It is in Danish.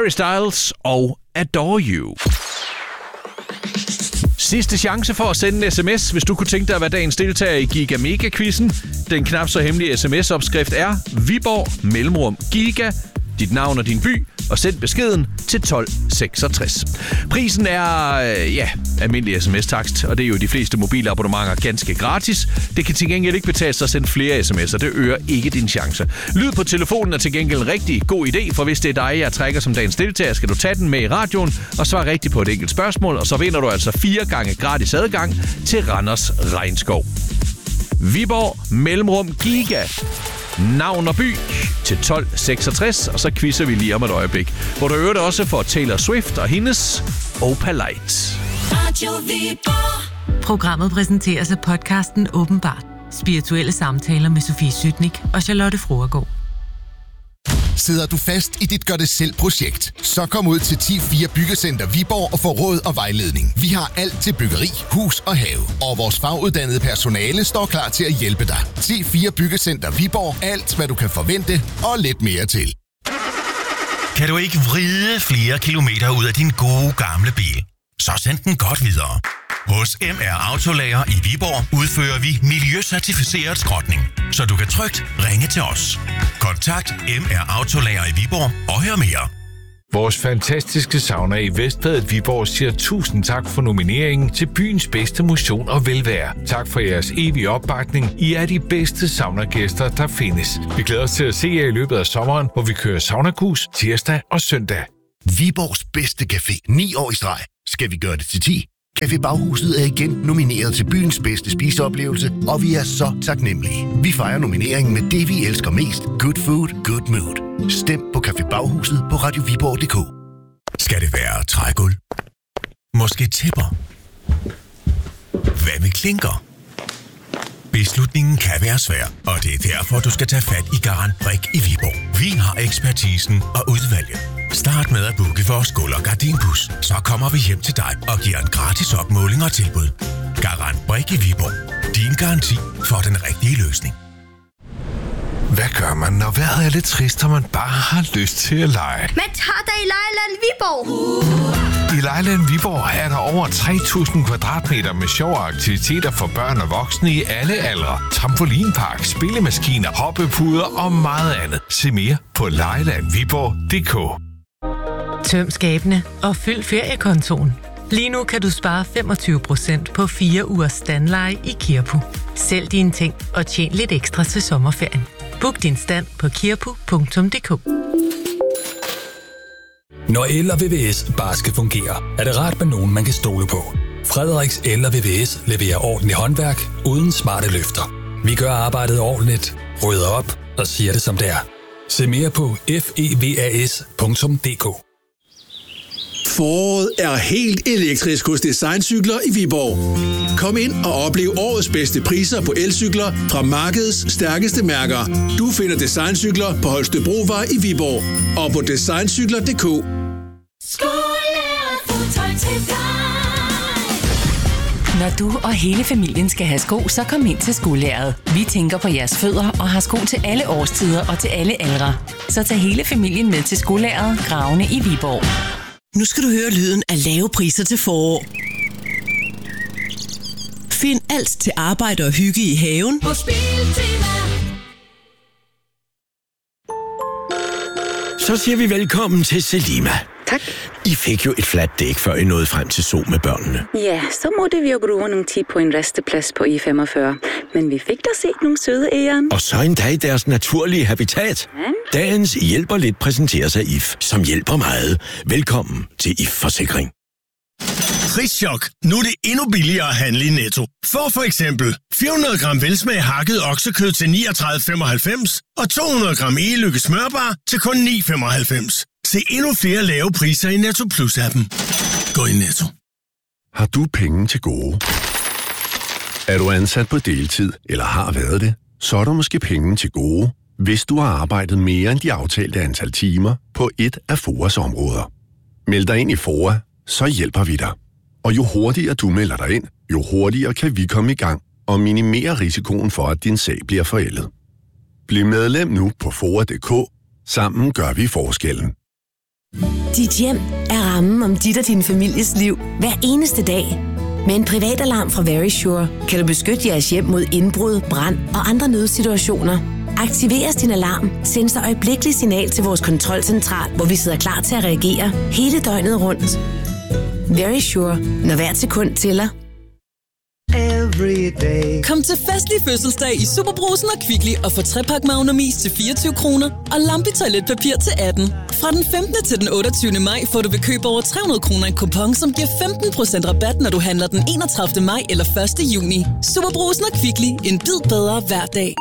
Harry Styles og Adore You. Sidste chance for at sende en sms, hvis du kunne tænke dig at være dagens deltager i Giga Mega-quizzen. Den knap så hemmelige sms-opskrift er Viborg mellemrum Giga, dit navn og din by, og send beskeden til 1266. Prisen er, almindelig sms-takst, og det er jo de fleste mobilabonnementer ganske gratis. Det kan til gengæld ikke betale sig at sende flere sms'er, det øger ikke din chance. Lyd på telefonen er til gengæld en rigtig god idé, for hvis det er dig, jeg trækker som dagens deltager, skal du tage den med i radioen og svare rigtigt på et enkelt spørgsmål, og så vinder du altså 4 gange gratis adgang til Randers Regnskov. Viborg mellemrum Giga. Navn og by til 1266, og så quizzer vi lige om et øjeblik, hvor du øvrigt også får Taylor Swift og hendes Opalite. Programmet præsenteres af podcasten Åbenbart. Spirituelle samtaler med Sofie Sytnik og Charlotte Fruergaard. Sidder du fast i dit gør-det-selv-projekt? Så kom ud til 10-4 Byggecenter Viborg og få råd og vejledning. Vi har alt til byggeri, hus og have. Og vores faguddannede personale står klar til at hjælpe dig. 10-4 Byggecenter Viborg. Alt, hvad du kan forvente og lidt mere til. Kan du ikke vride flere kilometer ud af din gode gamle bil? Så send den godt videre. Hos MR Autolager i Viborg udfører vi miljøcertificeret skrotning, så du kan trygt ringe til os. Kontakt MR Autolager i Viborg og hør mere. Vores fantastiske sauna i Vestbadet Viborg siger tusind tak for nomineringen til byens bedste motion og velvære. Tak for jeres evige opbakning. I er de bedste saunagæster, der findes. Vi glæder os til at se jer i løbet af sommeren, hvor vi kører saunagus tirsdag og søndag. Viborgs bedste café 9 år i streg. Skal vi gøre det til 10? Café Baghuset er igen nomineret til byens bedste spiseoplevelse, og vi er så taknemmelige. Vi fejrer nomineringen med det, vi elsker mest. Good food, good mood. Stem på Café Baghuset på radioviborg.dk. Skal det være trægulv? Måske tæpper? Hvad med klinker? Beslutningen kan være svær, og det er derfor, du skal tage fat i Garant Brik i Viborg. Vi har ekspertisen og udvalget. Start med at booke vores gulv- og gardinbus. Så kommer vi hjem til dig og giver en gratis opmåling og tilbud. Garant Brik i Viborg. Din garanti for den rigtige løsning. Hvad gør man, når vejret er lidt trist, og man bare har lyst til at lege? Man tager dig i Lejland Viborg! I Lejland Viborg er der over 3.000 kvadratmeter med sjove aktiviteter for børn og voksne i alle aldre. Trampolinpark, spillemaskiner, hoppepuder og meget andet. Se mere på lejlandviborg.dk. Tøm skabene og fyld feriekontoen. Lige nu kan du spare 25% på 4 ugers standleje i Kirpu. Sælg dine ting og tjen lidt ekstra til sommerferien. Book din stand på kirpu.dk. Når el og VVS bare skal fungere, er det rart med nogen, man kan stole på. Frederiks El og VVS leverer ordentligt håndværk uden smarte løfter. Vi gør arbejdet ordentligt, rydder op og siger det som det er. Se mere på fevas.dk. Foråret er helt elektrisk hos Designcykler i Viborg. Kom ind og oplev årets bedste priser på elcykler fra markedets stærkeste mærker. Du finder Designcykler på Holstebrovej i Viborg og på designcykler.dk. Når du og hele familien skal have sko, så kom ind til Skolæreret. Vi tænker på jeres fødder og har sko til alle årstider og til alle aldre. Så tag hele familien med til Skolæreret, Gravene i Viborg. Nu skal du høre lyden af lave priser til forår. Find alt til arbejde og hygge i haven på Biltema. Så siger vi velkommen til Selima. Tak. I fik jo et fladt dæk, før I nåede frem til Zoo med børnene. Ja, så måtte vi jo bruge nogle tid på en resteplads på I-45. Men vi fik da set nogle søde æren. Og så endda i deres naturlige habitat. Ja. Dagens hjælper lidt præsenteres af IF, som hjælper meget. Velkommen til IF-forsikring. Prischok. Nu er det endnu billigere at handle i Netto. Få for eksempel 400 gram velsmag hakket oksekød til 39,95 og 200 gram e-lykke smørbar til kun 9,95. Se endnu flere lave priser i Netto Plus-appen. Gå i Netto. Har du penge til gode? Er du ansat på deltid eller har været det? Så er der måske penge til gode, hvis du har arbejdet mere end de aftalte antal timer på et af FOAs områder. Meld dig ind i FOA, så hjælper vi dig. Og jo hurtigere du melder dig ind, jo hurtigere kan vi komme i gang og minimere risikoen for, at din sag bliver forældet. Bliv medlem nu på FOA.dk. Sammen gør vi forskellen. Dit hjem er rammen om dit og din families liv hver eneste dag. Med en privatalarm fra Verisure kan du beskytte jeres hjem mod indbrud, brand og andre nødsituationer. Aktiveres din alarm, sendes der øjeblikkeligt signal til vores kontrolcentral, hvor vi sidder klar til at reagere hele døgnet rundt. Verisure, når hvert sekund tæller. Kom til festlig fødselsdag i Superbrugsen og Kvickly og få 3-pakke Magnomis til 24 kroner og Lambi toiletpapir til 18. Fra den 15. til den 28. maj får du ved køb over 300 kroner en kupon, som giver 15% rabat, når du handler den 31. maj eller 1. juni. Superbrugsen og Kvickly. En bid bedre hver dag.